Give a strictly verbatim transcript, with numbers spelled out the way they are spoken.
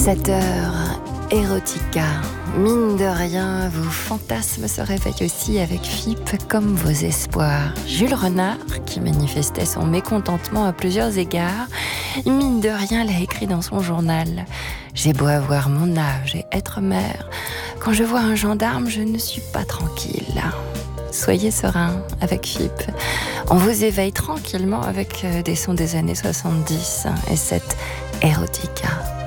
sept heures, Erotica. Mine de rien, vos fantasmes se réveillent aussi avec Fipp comme vos espoirs. Jules Renard, qui manifestait son mécontentement à plusieurs égards, mine de rien l'a écrit dans son journal. J'ai beau avoir mon âge et être mère, quand je vois un gendarme, je ne suis pas tranquille. Soyez serein avec Fipp. On vous éveille tranquillement avec des sons des années soixante-dix et cette Erotica.